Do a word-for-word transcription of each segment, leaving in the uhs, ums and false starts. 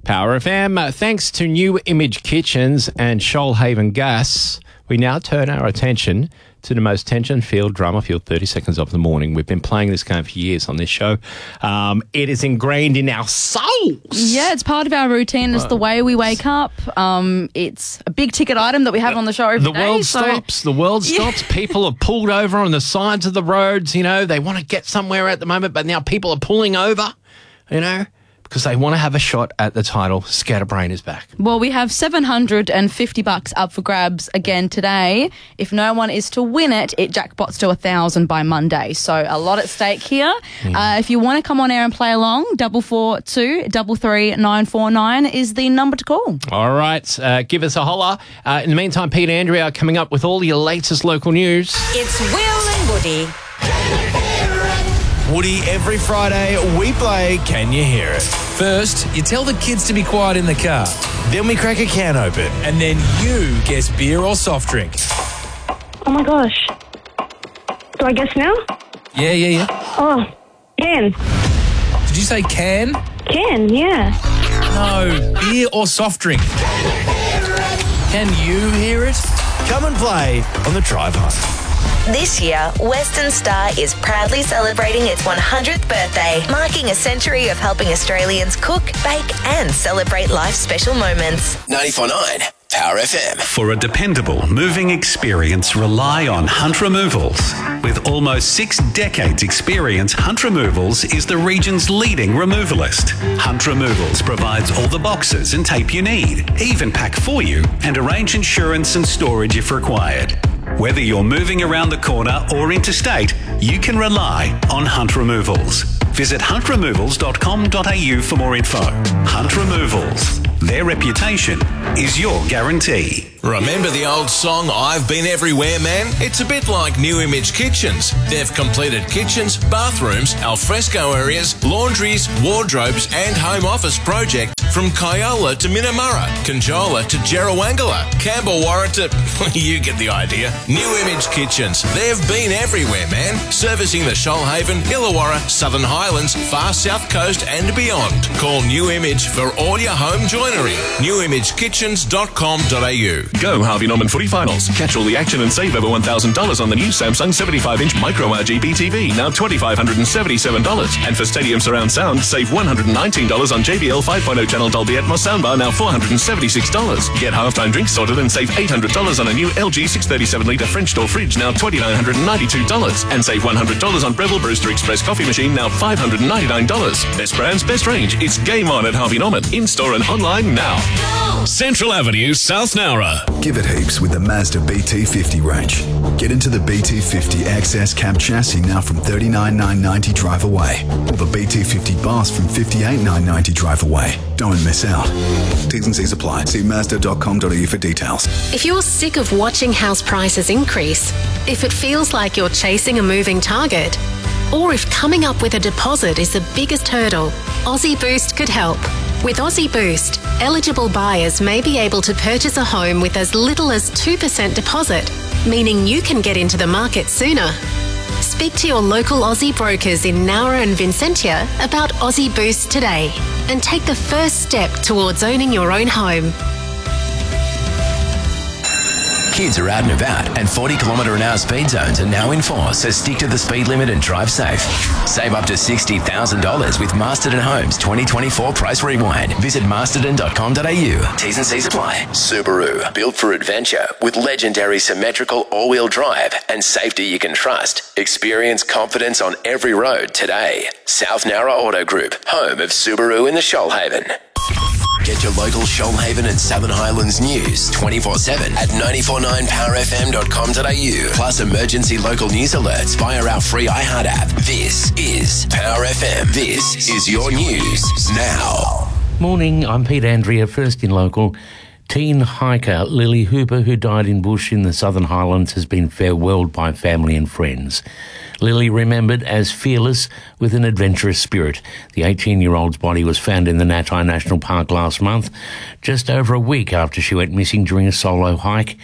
Power F M. Uh, thanks to New Image Kitchens and Shoalhaven Gas, we now turn our attention to the most tension-filled, drama-filled thirty seconds of the morning. We've been playing this game for years on this show. Um, it is ingrained in our souls. Yeah, it's part of our routine. It's the way we wake up. Um, it's a big-ticket item that we have on the show every the day. world so stops. The world stops. Yeah. People are pulled over on the sides of the roads. You know, they want to get somewhere at the moment, but now people are pulling over, you know, because they want to have a shot at the title. Scatterbrain is back. Well, we have seven hundred fifty bucks up for grabs again today. If no one is to win it, it jackpots to one thousand by Monday. So a lot at stake here. Mm. Uh, if you want to come on air and play along, double four two double three nine four nine is the number to call. All right, uh, give us a holler. Uh, in the meantime, Pete and Andrea are coming up with all your latest local news. It's Will and Woody. Woody, every Friday we play Can You Hear It? First, you tell the kids to be quiet in the car. Then we crack a can open. And then you guess beer or soft drink. Oh my gosh. Do I guess now? Yeah, yeah, yeah. Oh, can. Did you say can? Can, yeah. No, beer or soft drink. Can you hear it? Come and play on the drive home. This year, Western Star is proudly celebrating its one hundredth birthday, marking a century of helping Australians cook, bake and celebrate life's special moments. ninety-four point nine Power F M. For a dependable moving experience, rely on Hunt Removals. With almost six decades experience, Hunt Removals is the region's leading removalist. Hunt Removals provides all the boxes and tape you need, even pack for you and arrange insurance and storage if required. Whether you're moving around the corner or interstate, you can rely on Hunt Removals. Visit hunt removals dot com dot a u for more info. Hunt Removals. Their reputation is your guarantee. Remember the old song, I've Been Everywhere, Man? It's a bit like New Image Kitchens. They've completed kitchens, bathrooms, alfresco areas, laundries, wardrobes and home office projects from Kyola to Minamurra, Conjola to Jerrawangala, Campbellwarra to... you get the idea. New Image Kitchens. They've been everywhere, man. Servicing the Shoalhaven, Illawarra, Southern Highlands, Far South Coast and beyond. Call New Image for all your home joinery. new image kitchens dot com dot a u. Go Harvey Norman Footy Finals. Catch all the action and save over one thousand dollars on the new Samsung seventy-five inch Micro R G B T V, now two thousand five hundred seventy-seven dollars. And for Stadium Surround Sound, save one hundred nineteen dollars on J B L five point oh channel Dolby Atmos soundbar, now four hundred seventy-six dollars. Get halftime drinks sorted and save eight hundred dollars on a new L G six thirty-seven litre French door fridge, now two thousand nine hundred ninety-two dollars. And save one hundred dollars on Breville Brewster Express coffee machine, now five hundred ninety-nine dollars. Best brands, best range. It's game on at Harvey Norman. In-store and online now. Central Avenue, South Nowra. Give it heaps with the Mazda B T fifty range. Get into the B T fifty X S cab chassis now from thirty-nine thousand nine hundred ninety dollars drive away. Or the B T fifty Bus from fifty-eight thousand nine hundred ninety dollars drive away. Don't miss out. T's and C's apply. See mazda dot com dot a u for details. If you're sick of watching house prices increase, if it feels like you're chasing a moving target, or if coming up with a deposit is the biggest hurdle, Aussie Boost could help. With Aussie Boost, eligible buyers may be able to purchase a home with as little as two percent deposit, meaning you can get into the market sooner. Speak to your local Aussie brokers in Nowra and Vincentia about Aussie Boost today and take the first step towards owning your own home. Kids are out and about, and forty kilometre an hour speed zones are now in force, so stick to the speed limit and drive safe. Save up to sixty thousand dollars with Masterton Homes twenty twenty-four Price Rewind. Visit masterton dot com dot a u. T's and C's apply. Subaru, built for adventure with legendary symmetrical all-wheel drive and safety you can trust. Experience confidence on every road today. South Nowra Auto Group, home of Subaru in the Shoalhaven. Get your local Shoalhaven and Southern Highlands news twenty-four seven at nine four nine power f m dot com dot a u. Plus emergency local news alerts via our free iHeart app. This is Power F M. This is your news now. Morning, I'm Pete Andrea, first in local. Teen hiker Lily Hooper, who died in bush in the Southern Highlands, has been farewelled by family and friends. Lily remembered as fearless with an adventurous spirit. The eighteen-year-old's body was found in the Natai National Park last month, just over a week after she went missing during a solo hike.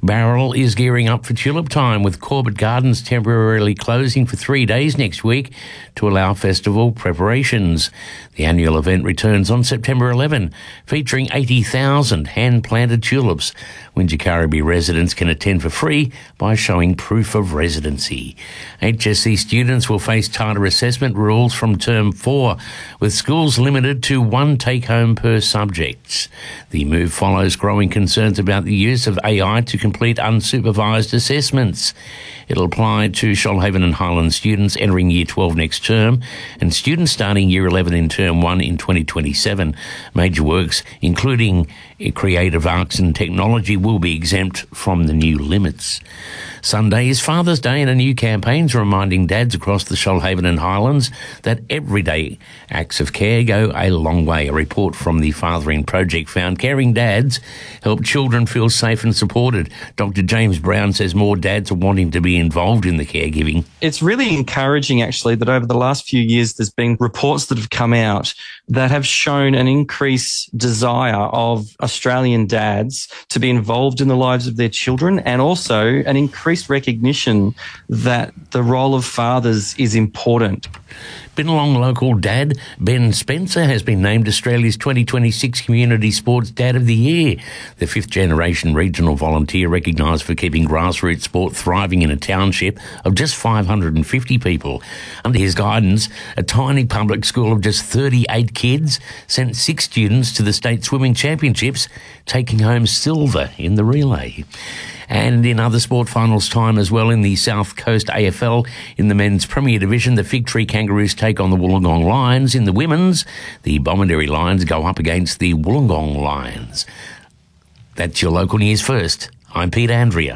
Barrel is gearing up for tulip time, with Corbett Gardens temporarily closing for three days next week to allow festival preparations. The annual event returns on September eleventh, featuring eighty thousand hand-planted tulips. Wingecarribee residents can attend for free by showing proof of residency. H S C students will face tighter assessment rules from term four, with schools limited to one take-home per subject. The move follows growing concerns about the use of A I to complete unsupervised assessments. It'll apply to Shoalhaven and Highland students entering Year twelve next term and students starting Year eleven in Term one in twenty twenty-seven. Major works, including creative arts and technology, will be exempt from the new limits. Sunday is Father's Day, and a new campaign's reminding dads across the Shoalhaven and Highlands that everyday acts of care go a long way. A report from the Fathering Project found caring dads help children feel safe and supported. Doctor James Brown says more dads are wanting to be involved in the caregiving. It's really encouraging, actually, that over the last few years there's been reports that have come out that have shown an increased desire of Australian dads to be involved in the lives of their children, and also an increased recognition that the role of fathers is important. Bennelong local dad Ben Spencer has been named Australia's twenty twenty-six Community Sports Dad of the Year. The fifth-generation regional volunteer recognised for keeping grassroots sport thriving in a township of just five hundred fifty people. Under his guidance, a tiny public school of just thirty-eight kids sent six students to the state swimming championships, taking home silver in the relay. And in other sport finals time as well, in the South Coast A F L, in the men's Premier Division, the Fig Tree Kangaroos take on the Wollongong Lions. In the women's, the Bomaderry Lions go up against the Wollongong Lions. That's your local news first. I'm Peter Andrea.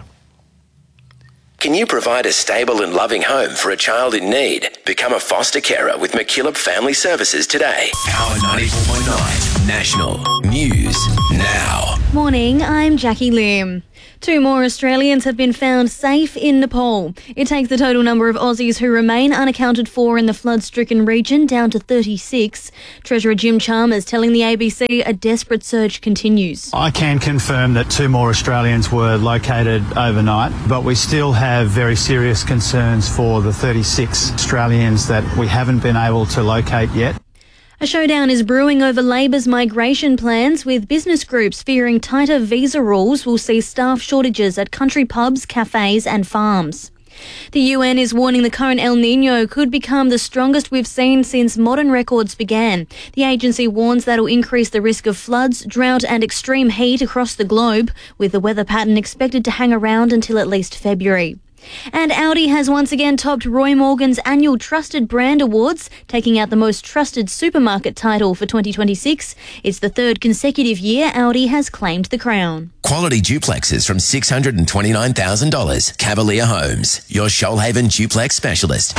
Can you provide a stable and loving home for a child in need? Become a foster carer with McKillop Family Services today. Power ninety-four point nine National News Now. Morning, I'm Jackie Lim. Two more Australians have been found safe in Nepal. It takes the total number of Aussies who remain unaccounted for in the flood-stricken region down to thirty-six. Treasurer Jim Chalmers telling the A B C a desperate search continues. I can confirm that two more Australians were located overnight, but we still have very serious concerns for the thirty-six Australians that we haven't been able to locate yet. A showdown is brewing over Labor's migration plans, with business groups fearing tighter visa rules will see staff shortages at country pubs, cafes and farms. The U N is warning the current El Niño could become the strongest we've seen since modern records began. The agency warns that will increase the risk of floods, drought and extreme heat across the globe, with the weather pattern expected to hang around until at least February. And Audi has once again topped Roy Morgan's annual Trusted Brand Awards, taking out the most trusted supermarket title for twenty twenty-six. It's the third consecutive year Audi has claimed the crown. Quality duplexes from six hundred twenty-nine thousand dollars. Cavalier Homes, your Shoalhaven duplex specialist.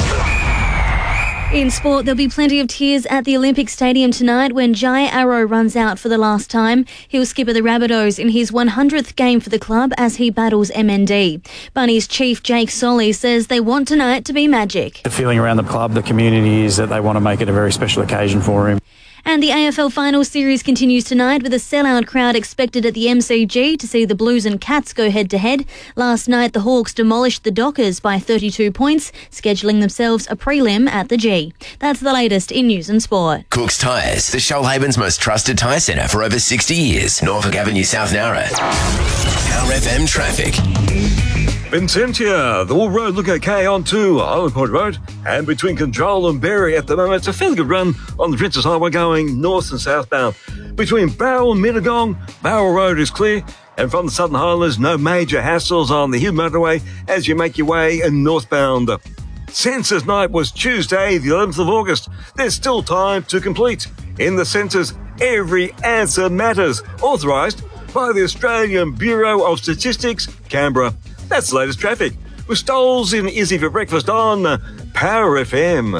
In sport, there'll be plenty of tears at the Olympic Stadium tonight when Jai Arrow runs out for the last time. He'll skipper the Rabbitohs in his one hundredth game for the club as he battles M N D. Bunnies chief Jake Solly says they want tonight to be magic. The feeling around the club, the community, is that they want to make it a very special occasion for him. And the A F L Finals Series continues tonight with a sellout crowd expected at the M C G to see the Blues and Cats go head-to-head. Last night, the Hawks demolished the Dockers by thirty-two points, scheduling themselves a prelim at the G. That's the latest in news and sport. Cook's Tyres, the Shoalhaven's most trusted tyre centre for over sixty years. Norfolk Avenue, South Nowra. Power F M traffic. Vincentia, the Wool Road look okay on to Island Point Road, and between Control and Berry at the moment, it's a fairly good run on the Princess Highway going north and southbound. Between Barrel and Mittagong, Barrel Road is clear, and from the Southern Highlands, no major hassles on the Hill Motorway as you make your way northbound. Census night was Tuesday, the eleventh of August. There's still time to complete. In the census, every answer matters. Authorised by the Australian Bureau of Statistics, Canberra. That's the latest traffic with Stoles in Izzy for breakfast on Power F M.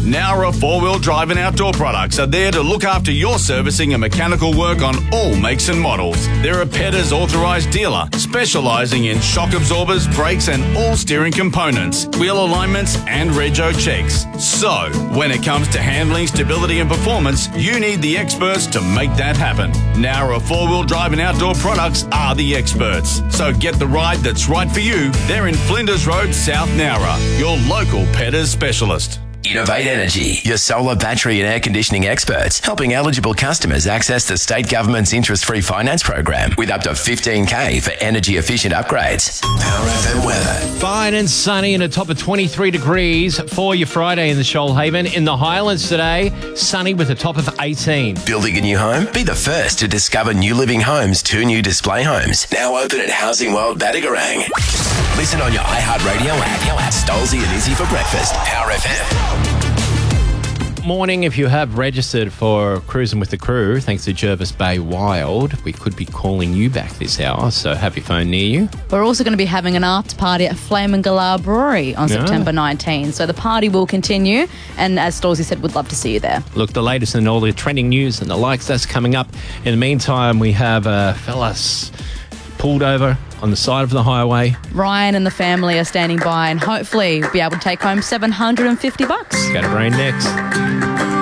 Nowra four-wheel drive and outdoor products are there to look after your servicing and mechanical work on all makes and models. They're a Petters authorised dealer, specialising in shock absorbers, brakes and all steering components, wheel alignments and rego checks. So, when it comes to handling, stability and performance, you need the experts to make that happen. Nowra four-wheel drive and outdoor products are the experts. So get the ride that's right for you. They're in Flinders Road, South Nowra, your local Petters specialist. Innovate Energy, your solar, battery and air conditioning experts, helping eligible customers access the state government's interest-free finance program with up to fifteen K for energy-efficient upgrades. Power F M weather. Fine and sunny and a top of twenty-three degrees for your Friday in the Shoalhaven. In the Highlands today, sunny with a top of eighteen. Building a new home? Be the first to discover New Living Homes' two new display homes. Now open at Housing World Battigarang. Listen on your iHeartRadio app. Stolzy and Izzy for breakfast. Power F M. Morning, if you have registered for Cruising with the Crew, thanks to Jervis Bay Wild, we could be calling you back this hour, so have your phone near you. We're also going to be having an after party at Flame and Galah Brewery on Yeah. September nineteenth. So the party will continue, and as Stolzy said, we'd love to see you there. Look, the latest in all the trending news and the likes, that's coming up. In the meantime, we have a fella s- pulled over on the side of the highway. Ryan and the family are standing by, and hopefully be able to take home seven hundred fifty bucks. Got a brain next.